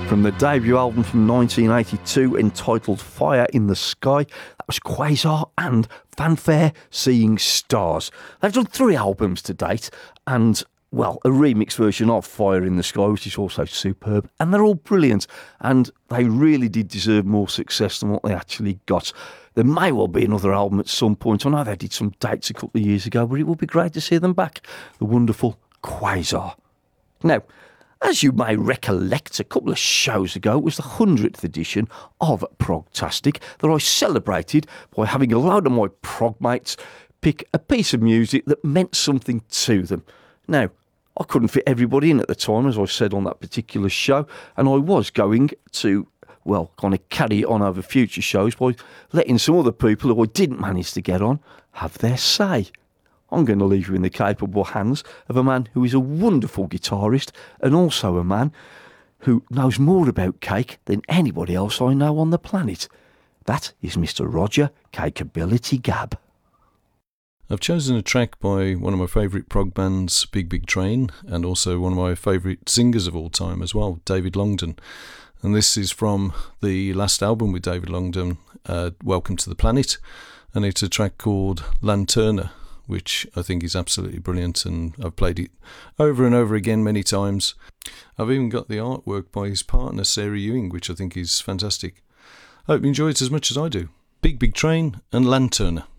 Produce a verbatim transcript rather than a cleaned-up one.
From the debut album from nineteen eighty-two entitled Fire in the Sky, that was Quasar and Fanfare Seeing Stars. They've done three albums to date and, well, a remix version of Fire in the Sky, which is also superb, and they're all brilliant, and they really did deserve more success than what they actually got. There may well be another album at some point. I know they did some dates a couple of years ago, but it would be great to see them back. The wonderful Quasar. Now, as you may recollect, a couple of shows ago it was the hundredth edition of Progtastic that I celebrated by having a load of my prog mates pick a piece of music that meant something to them. Now, I couldn't fit everybody in at the time, as I said on that particular show, and I was going to, well, kind of carry it on over future shows by letting some other people who I didn't manage to get on have their say. I'm going to leave you in the capable hands of a man who is a wonderful guitarist and also a man who knows more about cake than anybody else I know on the planet. That is Mister Roger Cakeability Gabb. I've chosen a track by one of my favourite prog bands, Big Big Train, and also one of my favourite singers of all time as well, David Longdon. And this is from the last album with David Longdon, uh, Welcome to the Planet, and it's a track called Lanterna, which I think is absolutely brilliant, and I've played it over and over again many times. I've even got the artwork by his partner, Sarah Ewing, which I think is fantastic. I hope you enjoy it as much as I do. Big Big Train and Lanterna.